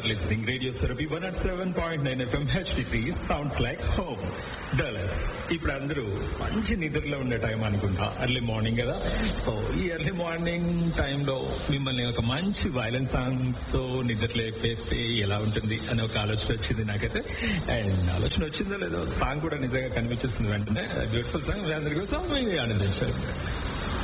listening Radio Surabhi 107.9 FM HD3 sounds like home. Dallas. ఇప్పుడు అందరూ మంచి నిద్రలో ఉండే టైం అనుకుంటా, ఎర్లీ మార్నింగ్ కదా. సో ఈ ఎర్లీ మార్నింగ్ టైంలో మిమ్మల్ని ఒక మంచి వైలెన్స్ సాంగ్ తో నిద్ర లేపేస్తే ఎలా ఉంటుంది అనే ఒక ఆలోచన వచ్చింది నాకైతే. అండ్ ఆలోచన వచ్చిందో లేదో, సాంగ్ కూడా నిజంగా కనిపించేస్తుంది వెంటనే. బ్యూటిఫుల్ సాంగ్, మీ అందరి కోసం మీరు ఆనందించారు.